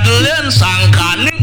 เลื่อนสังขาร